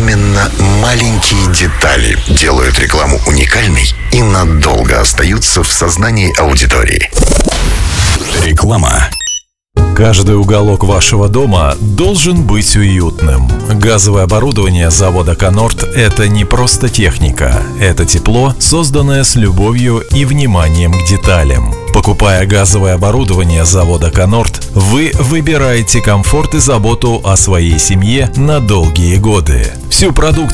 Именно маленькие детали делают рекламу уникальной и надолго остаются в сознании аудитории. Реклама. Каждый уголок вашего дома должен быть уютным. Газовое оборудование завода «Конорд» — это не просто техника. Это тепло, созданное с любовью и вниманием к деталям. Покупая газовое оборудование завода «Конорд», вы выбираете комфорт и заботу о своей семье на долгие годы. Всю продукцию